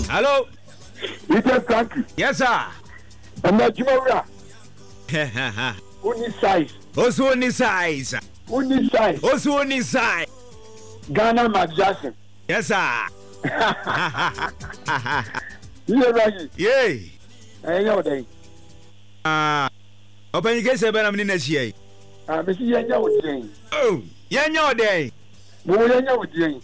Hello. Little Frankie. Yes, sir. I'm not Jumara. Uni size. Also only size. Uni size. Also only size. Ghana Mac Jackson. Yes, sir. You right? Yay. I know they. Open your case about a minute here. Miss Yanya with Jane. Oh, Yanya day. Yanya with Jane.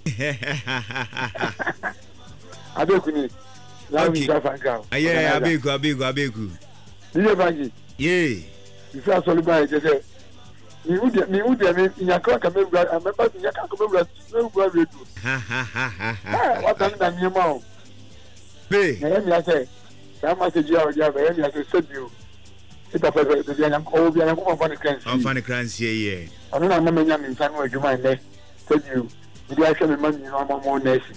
I don't know. Okay. Yeah, Abiku. You right? Yay. If you are so bad, just say. Me would in your crack. I remember in your crack. What I'm your mouth? Hey, I say, that message you have. I said you. It's a perfect. I'm funny crans here. I don't know. I'm not in some way. You mind that? Said you. Did you actually money? You know, I'm more nation.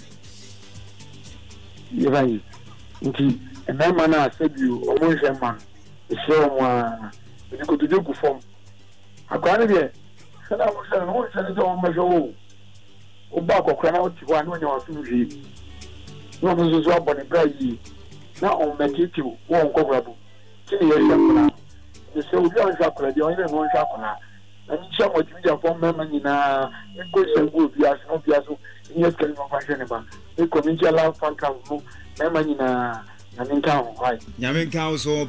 You right? Indeed. And that man I said you always a man. It's so you go to do form. I can't get. And I was saying, "What's the on my show?" Obako cry out to one when you are free. No one is up on the bride. Now on Matthew, one coverable. The so we are chocolate, the only one chocolate. And some of you are from Mamma in a good and good. We are so yes, can you find about the community allow fun come Mamma in a Yamin Town, right? Yamin Council,